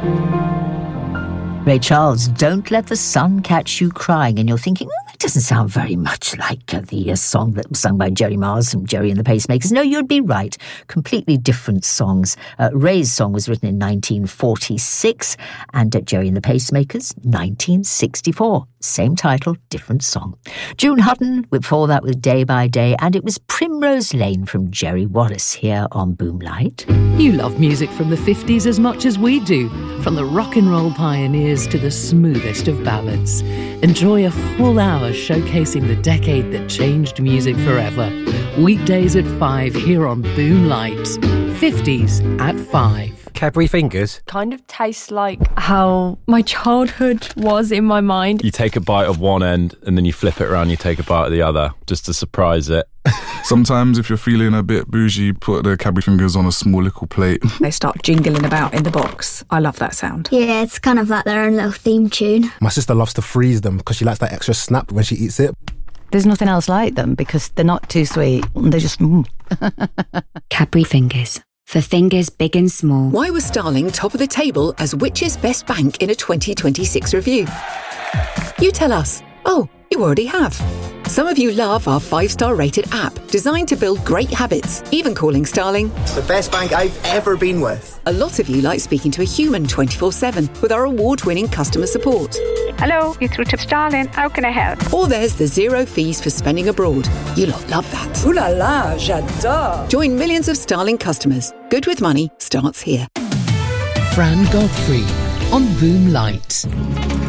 Ray Charles, Don't Let the Sun Catch You Crying. And you're thinking, that doesn't sound very much like the song that was sung by Jerry Mars and Jerry and the Pacemakers. No, you'd be right. Completely different songs. Ray's song was written in 1946 and Jerry and the Pacemakers, 1964. Same title, different song. June Hutton, before that with Day by Day, and it was Primrose Lane from Jerry Wallace here on Boomlight. You love music from the 50s as much as we do, from the rock and roll pioneers to the smoothest of ballads. Enjoy a full hour showcasing the decade that changed music forever. Weekdays at 5 here on Boomlight. 50s at 5. Cadbury Fingers? Kind of tastes like how my childhood was in my mind. You take a bite of one end and then you flip it around, you take a bite of the other, just to surprise it. Sometimes if you're feeling a bit bougie, put the Cadbury Fingers on a small little plate. They start jingling about in the box. I love that sound. Yeah, it's kind of like their own little theme tune. My sister loves to freeze them because she likes that extra snap when she eats it. There's nothing else like them because they're not too sweet. They're just... Cadbury Fingers. For fingers big and small. Why was Starling top of the table as Which's best bank in a 2026 review? You tell us. Oh, you already have. Some of you love our 5-star rated app, designed to build great habits, even calling Starling the best bank I've ever been with. A lot of you like speaking to a human 24/7 with our award-winning customer support. Hello, you're through to Starling. How can I help? Or there's the 0 fees for spending abroad. You lot love that. Ooh la la, j'adore. Join millions of Starling customers. Good with money starts here. Fran Godfrey on Boomlight.